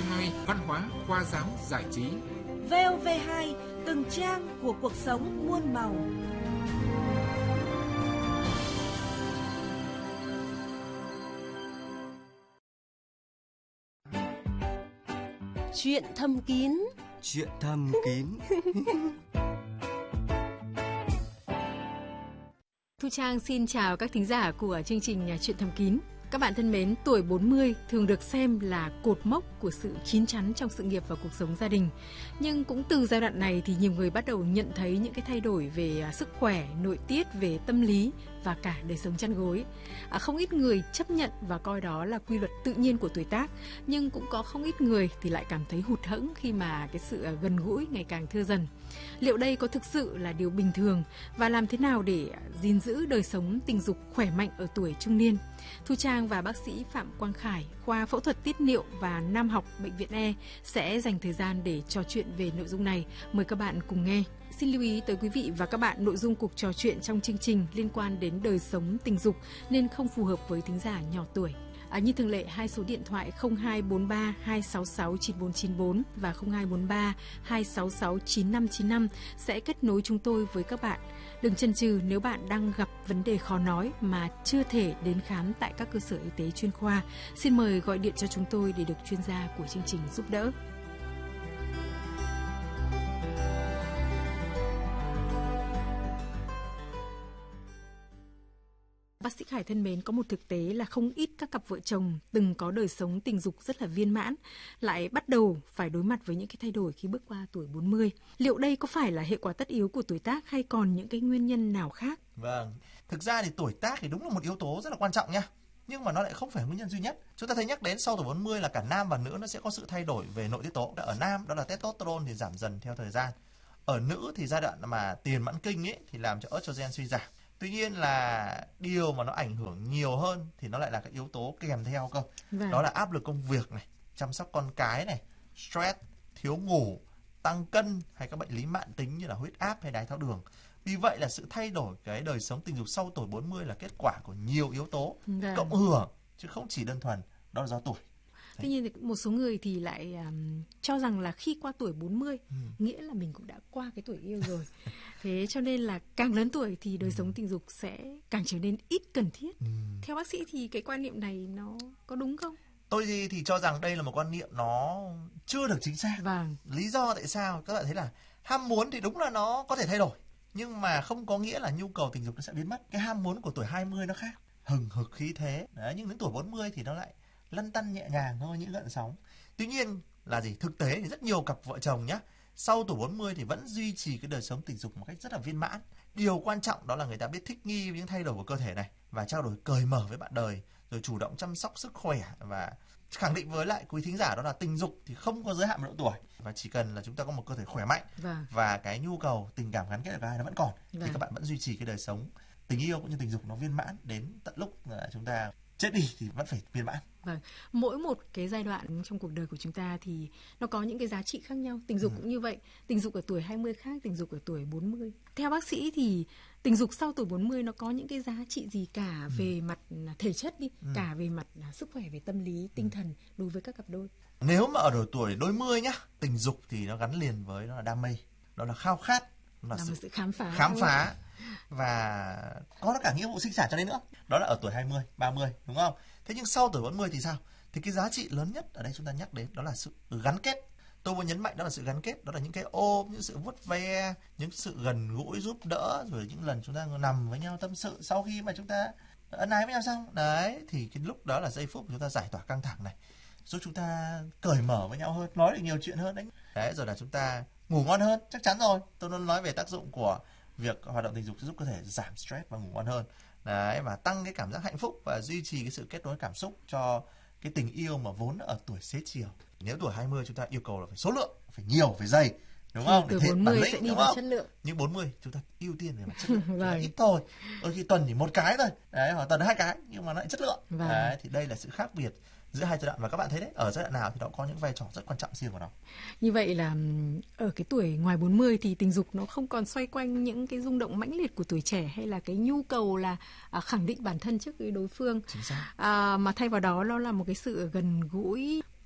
VOV2 Văn hóa, khoa giáo, giải trí. VOV2 từng trang của cuộc sống muôn màu. Chuyện thầm kín. Chuyện thầm kín. Thu Trang xin chào các thính giả của chương trình Chuyện thầm kín. Các bạn thân mến, tuổi 40 thường được xem là cột mốc của sự chín chắn trong sự nghiệp và cuộc sống gia đình. Nhưng cũng từ giai đoạn này thì nhiều người bắt đầu nhận thấy những cái thay đổi về sức khỏe, nội tiết, về tâm lý và cả đời sống chăn gối. Không ít người chấp nhận và coi đó là quy luật tự nhiên của tuổi tác, nhưng cũng có không ít người thì lại cảm thấy hụt hẫng khi mà cái sự gần gũi ngày càng thưa dần. Liệu đây có thực sự là điều bình thường và làm thế nào để gìn giữ đời sống tình dục khỏe mạnh ở tuổi trung niên? Thu Trang và bác sĩ Phạm Quang Khải, khoa phẫu thuật tiết niệu và nam học Bệnh viện E sẽ dành thời gian để trò chuyện về nội dung này. Mời các bạn cùng nghe. Xin lưu ý tới quý vị và các bạn, nội dung cuộc trò chuyện trong chương trình liên quan đến đời sống tình dục nên không phù hợp với thính giả nhỏ tuổi. Như thường lệ, hai số điện thoại 0243 266 9494 và 0243 266 9595 sẽ kết nối chúng tôi với các bạn. Đừng chần chừ, nếu bạn đang gặp vấn đề khó nói mà chưa thể đến khám tại các cơ sở y tế chuyên khoa, xin mời gọi điện cho chúng tôi để được chuyên gia của chương trình giúp đỡ. Bác sĩ Khải thân mến, có một thực tế là không ít các cặp vợ chồng từng có đời sống tình dục rất là viên mãn lại bắt đầu phải đối mặt với những cái thay đổi khi bước qua tuổi 40. Liệu đây có phải là hệ quả tất yếu của tuổi tác hay còn những cái nguyên nhân nào khác? Vâng, thực ra thì tuổi tác thì đúng là một yếu tố rất là quan trọng nha. Nhưng mà nó lại không phải nguyên nhân duy nhất. Chúng ta thấy nhắc đến sau tuổi 40 là cả nam và nữ nó sẽ có sự thay đổi về nội tiết tố. Ở nam đó là testosterone thì giảm dần theo thời gian. Ở nữ thì giai đoạn mà tiền mãn kinh ấy thì làm cho estrogen suy giảm. Tuy nhiên là điều mà nó ảnh hưởng nhiều hơn thì nó lại là các yếu tố kèm theo cơ. Đó là áp lực công việc này, chăm sóc con cái này, stress, thiếu ngủ, tăng cân hay các bệnh lý mãn tính như là huyết áp hay đái tháo đường. Vì vậy là sự thay đổi cái đời sống tình dục sau tuổi 40 là kết quả của nhiều yếu tố cộng hưởng chứ không chỉ đơn thuần đó là do tuổi. Tuy nhiên thì một số người thì lại cho rằng là khi qua tuổi 40 nghĩa là mình cũng đã qua cái tuổi yêu rồi. Thế cho nên là càng lớn tuổi thì đời sống tình dục sẽ càng trở nên ít cần thiết. Theo bác sĩ thì cái quan niệm này nó có đúng không? Tôi thì cho rằng đây là một quan niệm nó chưa được chính xác. Vâng. Lý do tại sao? Các bạn thấy là ham muốn thì đúng là nó có thể thay đổi, nhưng mà không có nghĩa là nhu cầu tình dục nó sẽ biến mất. Cái ham muốn của tuổi 20 nó khác, hừng hực khí thế. Đấy, nhưng đến tuổi 40 thì nó lại lăn tăn nhẹ nhàng thôi, những gợn sóng. Tuy nhiên là gì? Thực tế thì rất nhiều cặp vợ chồng nhá, sau tuổi 40 thì vẫn duy trì cái đời sống tình dục một cách rất là viên mãn. Điều quan trọng đó là người ta biết thích nghi với những thay đổi của cơ thể này và trao đổi cởi mở với bạn đời, rồi chủ động chăm sóc sức khỏe và khẳng định với lại quý thính giả đó là tình dục thì không có giới hạn về độ tuổi, và chỉ cần là chúng ta có một cơ thể khỏe mạnh và cái nhu cầu tình cảm gắn kết ở cả hai nó vẫn còn thì các bạn vẫn duy trì cái đời sống tình yêu cũng như tình dục nó viên mãn đến tận lúc chúng ta chết đi thì vẫn phải viên mãn. Vâng, mỗi một cái giai đoạn trong cuộc đời của chúng ta thì nó có những cái giá trị khác nhau. Tình dục cũng như vậy. Tình dục ở tuổi 20 khác, tình dục ở tuổi 40. Theo bác sĩ thì tình dục sau tuổi 40 nó có những cái giá trị gì cả về mặt thể chất đi, cả về mặt sức khỏe, về tâm lý, tinh thần đối với các cặp đôi? Nếu mà ở độ tuổi đôi mươi nhá, tình dục thì nó gắn liền với nó là đam mê, đó là khao khát, là một sự khám phá và có cả nghĩa vụ sinh sản cho đến nữa. Đó là ở tuổi 20, 30, đúng không? Thế nhưng sau tuổi 40 thì sao? Thì cái giá trị lớn nhất ở đây chúng ta nhắc đến đó là sự gắn kết. Tôi muốn nhấn mạnh đó là sự gắn kết, đó là những cái ôm, những sự vuốt ve, những sự gần gũi giúp đỡ, rồi những lần chúng ta nằm với nhau tâm sự sau khi mà chúng ta ân ái với nhau xong. Đấy, thì cái lúc đó là giây phút chúng ta giải tỏa căng thẳng này, giúp chúng ta cởi mở với nhau hơn, nói được nhiều chuyện hơn đấy. Đấy, rồi là chúng ta ngủ ngon hơn, chắc chắn rồi. Tôi luôn nói về tác dụng của việc hoạt động tình dục giúp cơ thể giảm stress và ngủ ngon hơn. Đấy, và tăng cái cảm giác hạnh phúc và duy trì cái sự kết nối cảm xúc cho cái tình yêu mà vốn ở tuổi xế chiều. Nếu tuổi 20 chúng ta yêu cầu là phải số lượng, phải nhiều, phải dày, đúng không? Tuổi 40 sẽ đi vào chất lượng. Nhưng 40 chúng ta ưu tiên về mặt chất lượng, ít thôi. Đôi khi tuần chỉ một cái thôi, đấy, hoặc tuần 2 cái, nhưng mà nó lại chất lượng. Đấy, thì đây là sự khác biệt giữa hai giai đoạn, và các bạn thấy đấy, ở giai đoạn nào thì nó có những vai trò rất quan trọng riêng của nó. Như vậy là ở cái tuổi ngoài 40 thì tình dục nó không còn xoay quanh những cái rung động mãnh liệt của tuổi trẻ hay là cái nhu cầu là khẳng định bản thân trước cái đối phương, chính xác. Mà thay vào đó nó là một cái sự gần gũi,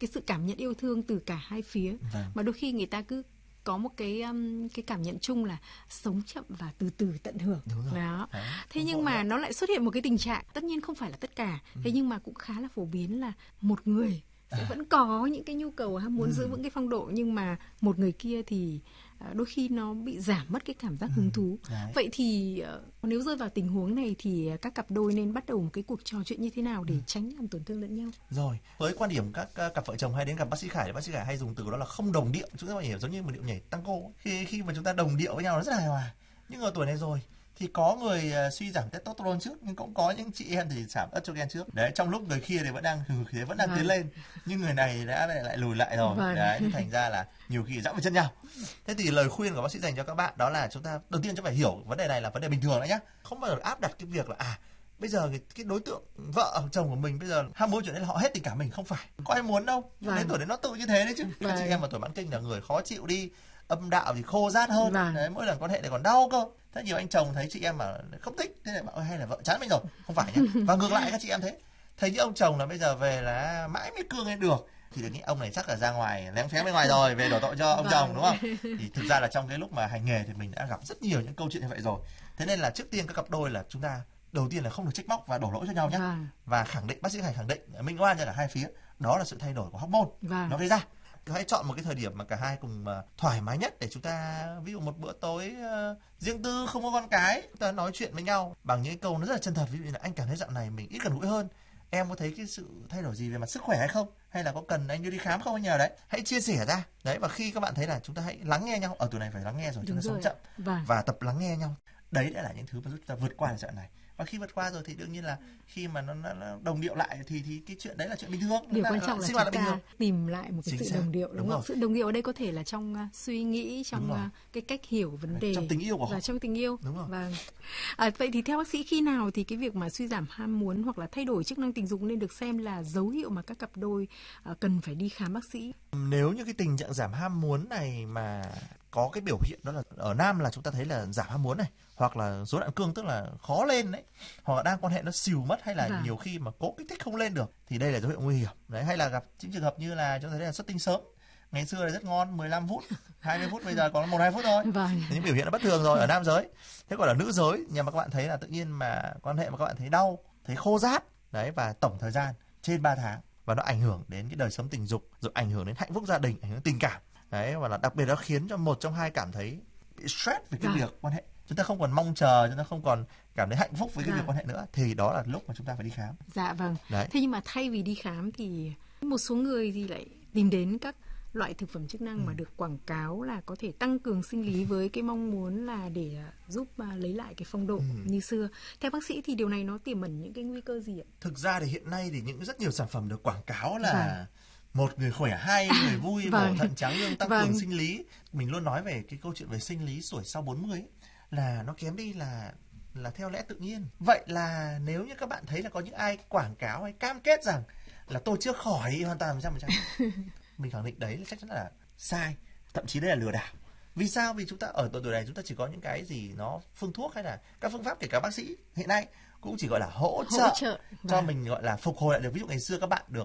cái sự cảm nhận yêu thương từ cả hai phía. Mà đôi khi người ta cứ có một cái cảm nhận chung là sống chậm và từ từ tận hưởng. Đó. Thế nhưng mà nó lại xuất hiện một cái tình trạng, tất nhiên không phải là tất cả, thế nhưng mà cũng khá là phổ biến là một người sẽ vẫn có những cái nhu cầu ham muốn giữ vững cái phong độ, nhưng mà một người kia thì đôi khi nó bị giảm mất cái cảm giác hứng thú. Vậy thì nếu rơi vào tình huống này thì các cặp đôi nên bắt đầu một cái cuộc trò chuyện như thế nào để tránh làm tổn thương lẫn nhau? Rồi, với quan điểm các cặp vợ chồng hay đến gặp bác sĩ Khải thì bác sĩ Khải hay dùng từ đó là không đồng điệu. Chúng ta phải hiểu giống như một điệu nhảy tango. Khi mà chúng ta đồng điệu với nhau nó rất hài hòa. Nhưng ở tuổi này rồi thì có người suy giảm testosterone trước, nhưng cũng có những chị em thì giảm estrogen trước. Đấy, trong lúc người kia thì vẫn đang tiến lên, nhưng người này đã lại lùi lại rồi. Đấy, thì thành ra là nhiều khi dẫm vào chân nhau. Thế thì lời khuyên của bác sĩ dành cho các bạn đó là chúng ta đầu tiên chúng phải hiểu vấn đề này là vấn đề bình thường đấy nhá, không bao giờ áp đặt cái việc là bây giờ cái đối tượng vợ chồng của mình bây giờ ham muốn chuyện đấy là họ hết tình cảm mình, không phải, có ai muốn đâu. Đến tuổi đấy nó tự như thế đấy chứ. Các chị em mà tuổi mãn kinh là người khó chịu đi, âm đạo thì khô rát hơn. Đấy, mỗi lần quan hệ này còn đau cơ. Thế nhiều anh chồng thấy chị em mà không thích, thế lại bảo hay là vợ chán mình rồi, không phải nhá. Và ngược lại các chị em thế, thấy những ông chồng là bây giờ về là mãi mới cương lên được thì được nghĩ ông này chắc là ra ngoài lén phén bên ngoài rồi, về đổ tội cho ông chồng, đúng không? Thì thực ra là trong cái lúc mà hành nghề thì mình đã gặp rất nhiều những câu chuyện như vậy rồi. Thế nên là trước tiên các cặp đôi là chúng ta đầu tiên là không được trách móc và đổ lỗi cho nhau nhé. Và khẳng định, bác sĩ Khải khẳng định minh oan cho cả hai phía, đó là sự thay đổi của hormone nó gây ra. Hãy chọn một cái thời điểm mà cả hai cùng thoải mái nhất để chúng ta, ví dụ một bữa tối riêng tư, không có con cái, chúng ta nói chuyện với nhau bằng những câu nó rất là chân thật. Ví dụ như là anh cảm thấy dạo này mình ít gần gũi hơn, em có thấy cái sự thay đổi gì về mặt sức khỏe hay không, hay là có cần anh đưa đi khám không, anh nhờ đấy, hãy chia sẻ ra đấy. Và khi các bạn thấy là chúng ta hãy lắng nghe nhau, ở tuổi này phải lắng nghe rồi, chúng ta sống chậm và tập lắng nghe nhau, đấy đã là những thứ mà giúp chúng ta vượt qua giai đoạn này. Và khi vượt qua rồi thì đương nhiên là khi mà nó đồng điệu lại thì cái chuyện đấy là chuyện bình thường. Điều quan trọng là chúng ta tìm lại một cái sự đồng điệu, đúng không? Sự đồng điệu ở đây có thể là trong suy nghĩ, trong cái cách hiểu vấn đề, trong tình yêu của họ, và trong tình yêu. Đúng rồi. Vâng. Vậy thì theo bác sĩ, khi nào thì cái việc mà suy giảm ham muốn hoặc là thay đổi chức năng tình dục nên được xem là dấu hiệu mà các cặp đôi cần phải đi khám bác sĩ? Nếu như cái tình trạng giảm ham muốn này mà có cái biểu hiện đó là ở nam là chúng ta thấy là giảm ham muốn này, hoặc là rối loạn cương, tức là khó lên đấy, hoặc là đang quan hệ nó xìu mất, hay là nhiều khi mà cố kích thích không lên được, thì đây là dấu hiệu nguy hiểm đấy. Hay là gặp những trường hợp như là chúng ta thấy là xuất tinh sớm, ngày xưa là rất ngon 15 phút 20 phút, bây giờ còn 1-2 phút thôi. Những biểu hiện nó bất thường rồi ở nam giới. Thế còn ở nữ giới, nhưng mà các bạn thấy là tự nhiên mà quan hệ mà các bạn thấy đau, thấy khô rát đấy, và tổng thời gian trên 3 tháng, và nó ảnh hưởng đến cái đời sống tình dục, rồi ảnh hưởng đến hạnh phúc gia đình, ảnh hưởng đến tình cảm đấy, và là đặc biệt nó khiến cho một trong hai cảm thấy bị stress về cái việc quan hệ, chúng ta không còn mong chờ, chúng ta không còn cảm thấy hạnh phúc với cái việc quan hệ nữa, thì đó là lúc mà chúng ta phải đi khám. Dạ vâng. Đấy. Thế nhưng mà thay vì đi khám thì một số người thì lại tìm đến các loại thực phẩm chức năng mà được quảng cáo là có thể tăng cường sinh lý với cái mong muốn là để giúp lấy lại cái phong độ như xưa. Theo bác sĩ thì điều này nó tiềm ẩn những cái nguy cơ gì ạ? Thực ra thì hiện nay thì những rất nhiều sản phẩm được quảng cáo là một người khỏe, hai người vui, bổ thận tráng lương, tăng cường sinh lý. Mình luôn nói về cái câu chuyện về sinh lý tuổi sau 40 ấy, là nó kém đi là theo lẽ tự nhiên. Vậy là nếu như các bạn thấy là có những ai quảng cáo hay cam kết rằng là tôi chưa khỏi hoàn toàn 100%, mình khẳng định đấy là chắc chắn là sai, thậm chí đây là lừa đảo. Vì sao? Vì chúng ta ở tuổi này chúng ta chỉ có những cái gì nó phương thuốc hay là các phương pháp, kể cả bác sĩ hiện nay cũng chỉ gọi là hỗ trợ cho mình, gọi là phục hồi lại được. Ví dụ ngày xưa các bạn được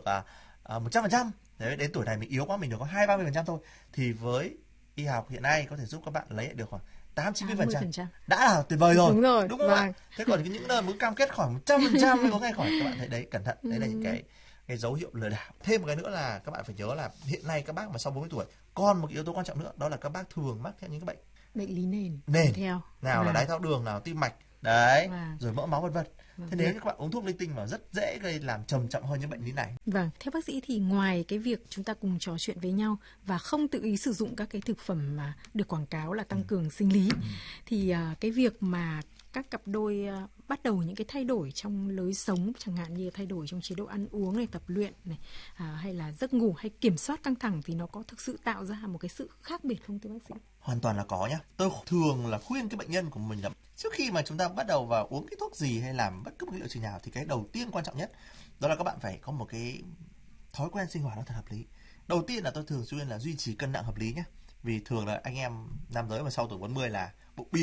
100%, đấy, đến tuổi này mình yếu quá, mình được có 20-30% thôi, thì với y học hiện nay có thể giúp các bạn lấy lại được khoảng 80-90%, đã là tuyệt vời rồi. Đúng không ạ? Thế còn những nơi muốn cam kết khỏi 100% mới có ngày khỏi, các bạn thấy đấy, cẩn thận, đấy là những cái dấu hiệu lừa đảo. Thêm một cái nữa là các bạn phải nhớ là hiện nay các bác mà sau 40 tuổi còn một yếu tố quan trọng nữa, đó là các bác thường mắc theo những cái bệnh lý nền theo, nào là đái tháo đường, nào tim mạch đấy, rồi mỡ máu vân vân. Thế nếu như các bạn uống thuốc linh tinh mà rất dễ gây làm trầm trọng hơn những bệnh lý này. Vâng, theo bác sĩ thì ngoài cái việc chúng ta cùng trò chuyện với nhau và không tự ý sử dụng các cái thực phẩm mà được quảng cáo là tăng cường sinh lý, thì cái việc mà các cặp đôi bắt đầu những cái thay đổi trong lối sống, chẳng hạn như thay đổi trong chế độ ăn uống này, tập luyện này, hay là giấc ngủ, hay kiểm soát căng thẳng, thì nó có thực sự tạo ra một cái sự khác biệt không thưa bác sĩ? Hoàn toàn là có nhá. Tôi thường là khuyên cái bệnh nhân của mình là trước khi mà chúng ta bắt đầu vào uống cái thuốc gì hay làm bất cứ một cái liệu trình nào, thì cái đầu tiên quan trọng nhất đó là các bạn phải có một cái thói quen sinh hoạt nó thật hợp lý. Đầu tiên là tôi thường xuyên là duy trì cân nặng hợp lý nhé. Vì thường là anh em nam giới mà sau tuổi 40 là bụng bia,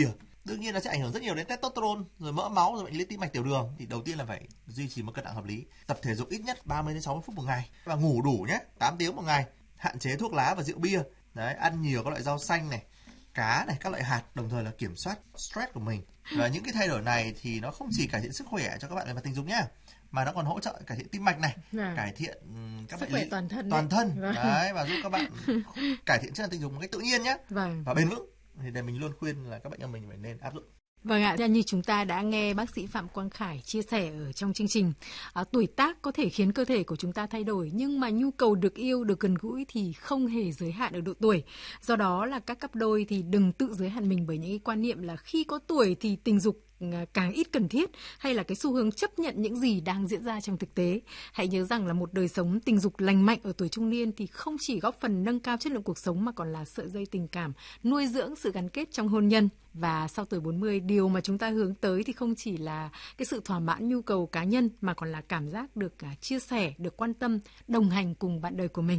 đương nhiên nó sẽ ảnh hưởng rất nhiều đến testosterone, rồi mỡ máu, rồi bệnh lý tim mạch, tiểu đường. Thì đầu tiên là phải duy trì một cân nặng hợp lý, tập thể dục ít nhất 30 đến 60 phút một ngày và ngủ đủ nhé, 8 tiếng một ngày, hạn chế thuốc lá và rượu bia. Đấy, ăn nhiều các loại rau xanh này, cá này, các loại hạt, đồng thời là kiểm soát stress của mình. Và những cái thay đổi này thì nó không chỉ cải thiện sức khỏe cho các bạn về mặt tình dục nhá, mà nó còn hỗ trợ cải thiện tim mạch này, cải thiện các bệnh lý toàn thân. Đấy, và giúp các bạn cải thiện chất lượng tình dục một cách tự nhiên nhé, và bền vững. Thì để mình luôn khuyên là các bệnh nhân mình phải nên áp dụng. Vâng ạ, như chúng ta đã nghe bác sĩ Phạm Quang Khải chia sẻ ở trong chương trình, tuổi tác có thể khiến cơ thể của chúng ta thay đổi, nhưng mà nhu cầu được yêu, được gần gũi thì không hề giới hạn ở độ tuổi. Do đó là các cặp đôi thì đừng tự giới hạn mình bởi những cái quan niệm là khi có tuổi thì tình dục càng ít cần thiết, hay là cái xu hướng chấp nhận những gì đang diễn ra trong thực tế. Hãy nhớ rằng là một đời sống tình dục lành mạnh ở tuổi trung niên thì không chỉ góp phần nâng cao chất lượng cuộc sống mà còn là sợi dây tình cảm, nuôi dưỡng sự gắn kết trong hôn nhân. Và sau tuổi 40, điều mà chúng ta hướng tới thì không chỉ là cái sự thỏa mãn nhu cầu cá nhân mà còn là cảm giác được chia sẻ, được quan tâm, đồng hành cùng bạn đời của mình.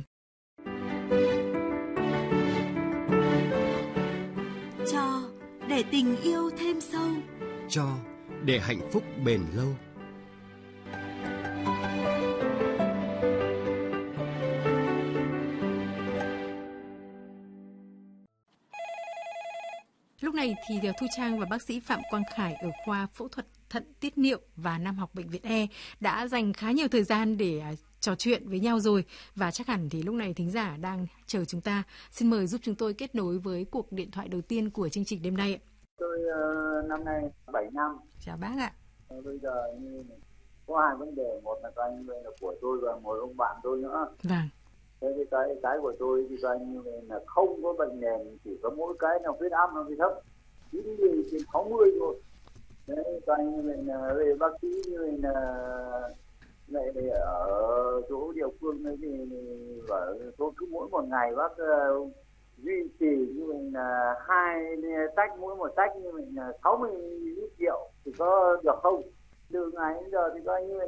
Cho để tình yêu thêm sâu. Cho để hạnh phúc bền lâu. Lúc này thì Thu Trang và bác sĩ Phạm Quang Khải ở khoa phẫu thuật thận tiết niệu và Nam học Bệnh viện E đã dành khá nhiều thời gian để trò chuyện với nhau rồi, và chắc hẳn thì lúc này thính giả đang chờ chúng ta. Xin mời giúp chúng tôi kết nối với cuộc điện thoại đầu tiên của chương trình đêm nay. Tôi năm nay 7 năm. Chào bác ạ. Bây giờ như có hai vấn đề, một là coi như là của tôi và một ông bạn tôi nữa. Vâng. Thế thì cái của tôi thì coi như là không có bệnh nền, chỉ có mỗi cái là huyết áp nó bị thấp, 90 trên 60 thôi. Đấy, coi như là về bác sĩ như là lại ở chỗ địa phương ấy thì ở số cứ mỗi một ngày bác duy trì như mình là 2 tách, mỗi một tách như mình là 60 triệu thì có được không? Từ ngày đến giờ thì coi như